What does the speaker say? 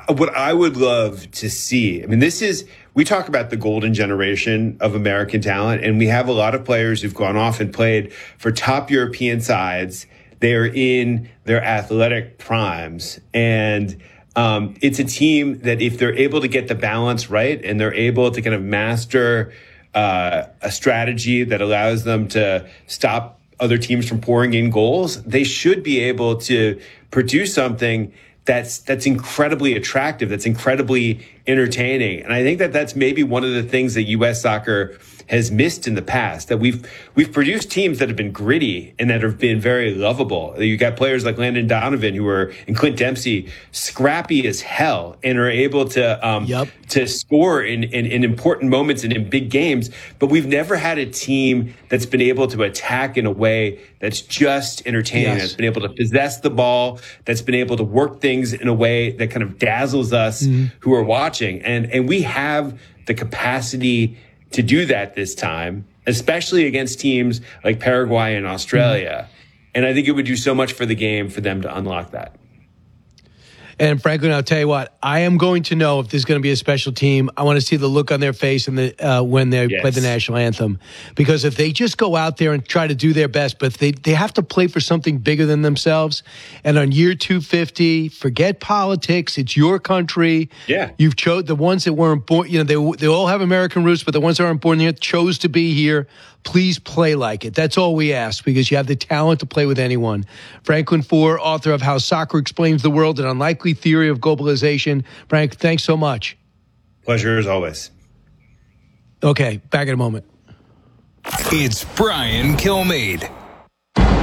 what I would love to see, I mean, we talk about the golden generation of American talent, and we have a lot of players who've gone off and played for top European sides. They're in their athletic primes. And it's a team that if they're able to get the balance right and they're able to kind of master a strategy that allows them to stop other teams from pouring in goals, they should be able to produce something that's incredibly attractive, that's incredibly entertaining. And I think that's maybe one of the things that U.S. soccer has missed in the past, that we've produced teams that have been gritty and that have been very lovable. You got players like Landon Donovan and Clint Dempsey, scrappy as hell, and are able to score in important moments and in big games. But we've never had a team that's been able to attack in a way that's just entertaining, that's been able to possess the ball, that's been able to work things in a way that kind of dazzles us who are watching. And we have the capacity to do that this time, especially against teams like Paraguay and Australia. And I think it would do so much for the game for them to unlock that. And Franklin, I'll tell you what, I am going to know if there's going to be a special team. I want to see the look on their face when they play the national anthem. Because if they just go out there and try to do their best, but they have to play for something bigger than themselves. And on year 250, forget politics. It's your country. Yeah. You've chose the ones that weren't born, they all have American roots, but the ones that aren't born here chose to be here. Please play like it. That's all we ask, because you have the talent to play with anyone. Franklin Foer, author of How Soccer Explains the World, An Unlikely Theory of Globalization. Frank, thanks so much. Pleasure as always. Okay, back in a moment. It's Brian Kilmeade.